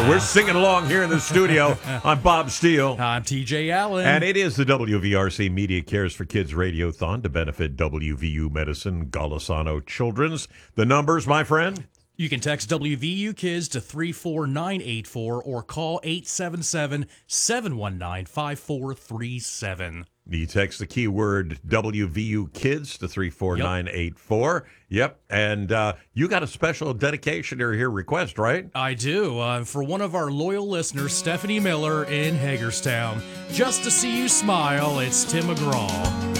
We're singing along here in the studio. I'm Bob Steele. I'm TJ Allen. And it is the WVRC Media Cares for Kids Radiothon to benefit WVU Medicine Golisano Children's. The numbers, my friend? You can text WVU Kids to 34984 or call 877-719-5437. You text the keyword WVU Kids to 34984. Yep. And you got a special dedication or here request, right? I do. For one of our loyal listeners, Stephanie Miller in Hagerstown. Just to see you smile, it's Tim McGraw.